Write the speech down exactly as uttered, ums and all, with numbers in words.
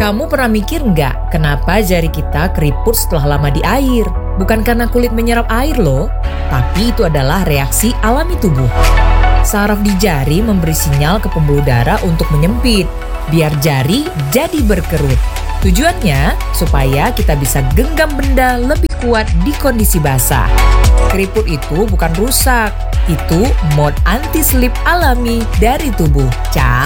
Kamu pernah mikir nggak kenapa jari kita keriput setelah lama di air? Bukan karena kulit menyerap air loh, tapi itu adalah reaksi alami tubuh. Saraf di jari memberi sinyal ke pembuluh darah untuk menyempit, biar jari jadi berkerut. Tujuannya supaya kita bisa genggam benda lebih kuat di kondisi basah. Keriput itu bukan rusak, itu mode anti-slip alami dari tubuh. Ciao!